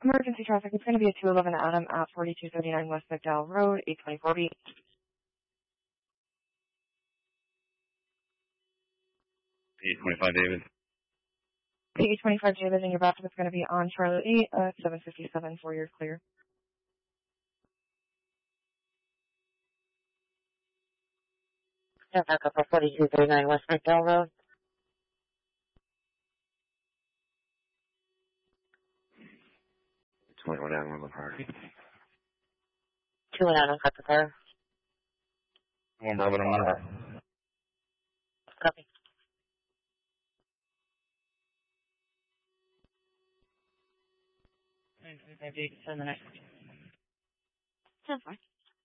Emergency traffic. It's going to be a 211 Adam at 4279 West McDowell Road, 824B. 825 David. 825 David, and your backup is going to be on Charlotte 8 at 757 for your clear. Yeah, backup for 4239 West McDowell Road. 21 Adam on the party. 2 Adam, cut the car. 1 Bravo, I'm on. Copy. Send the next. That's fine.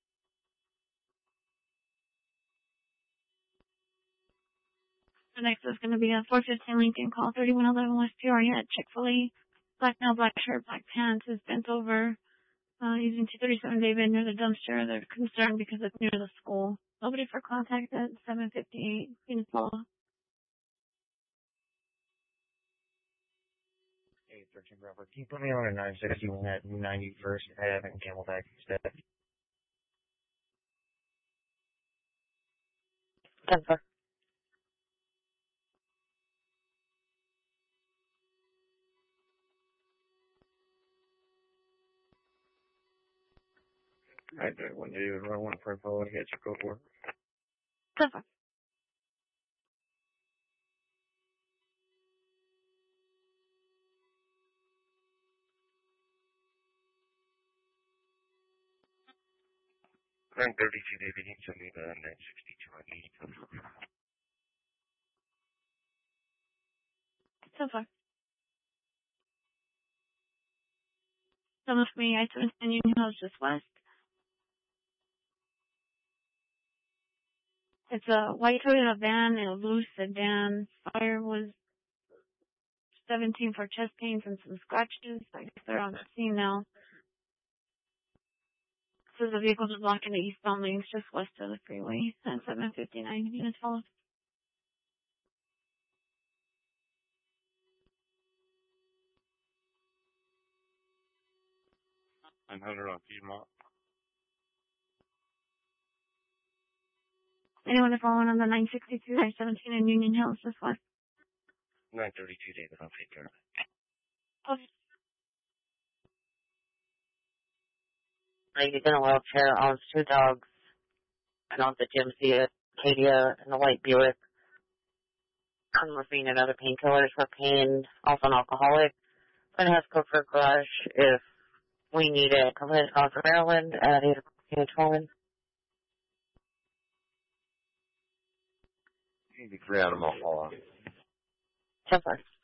The next is going to be a 415 Lincoln, call 3111 West Peoria at Chick-fil-A. Black male, black shirt, black pants, is bent over, using 237 David near the dumpster. They're concerned because it's near the school. Nobody for contact at 758. Unit follow. 813 Bravo. Can you put me on a 961 at 91st Ave and Camelback instead? 10-4. I do. When you run one for a forward, hit your go for. That's fine. I'm 32 David, you can send me the 962 on 80. So far. Some of me, I sort of send Union Hills just west. It's a white Toyota van and a blue sedan. Fire was 17 for chest pains and some scratches. I guess they're on the scene now. So the vehicles are blocking the eastbound lanes just west of the freeway. And 759 units follow. I'm 100 on Piedmont. Anyone following on the 962 I-17 in Union Hills just west? 932 David, I'll take care of it. Okay. Ladies in a wheelchair owns 2 dogs. And owns a GMC, Acadia, and a white Buick. Morphine and other painkillers for pain. Also an alcoholic. Gonna have to go for a garage if we need it. Company is calling for Maryland at 8 o'clock. 83 Adam, I'll follow. 10-4.